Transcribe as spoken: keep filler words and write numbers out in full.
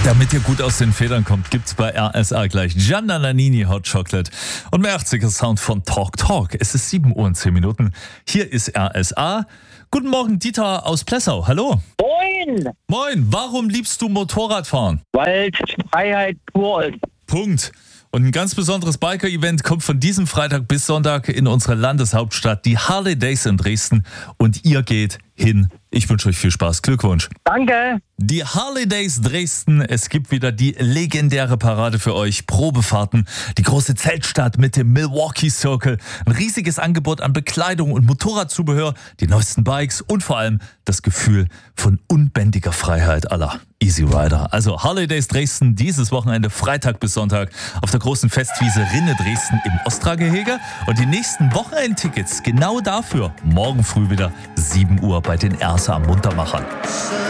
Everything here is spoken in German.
Damit ihr gut aus den Federn kommt, gibt's bei R S A gleich Gianna Nannini Hot Chocolate und mehr achtziger Sound von Talk Talk. Es ist sieben Uhr und zehn Minuten. Hier ist R S A. Guten Morgen, Dieter aus Plessau. Hallo. Moin! Moin. Warum liebst du Motorradfahren? Weil Freiheit pur ist. Punkt. Und ein ganz besonderes Biker-Event kommt von diesem Freitag bis Sonntag in unsere Landeshauptstadt, die Harley Days in Dresden. Und ihr geht hin. Ich wünsche euch viel Spaß. Glückwunsch. Danke! Die Harley Days Dresden. Es gibt wieder die legendäre Parade für euch. Probefahrten, die große Zeltstadt mit dem Milwaukee Circle, ein riesiges Angebot an Bekleidung und Motorradzubehör, die neuesten Bikes und vor allem das Gefühl von unbändiger Freiheit aller Easy Rider. Also Harley Days Dresden dieses Wochenende Freitag bis Sonntag auf der großen Festwiese Rinne Dresden im Ostra-Gehege. Und die nächsten Wochenendtickets genau dafür morgen früh wieder sieben Uhr bei den Ersa am Muntermachern.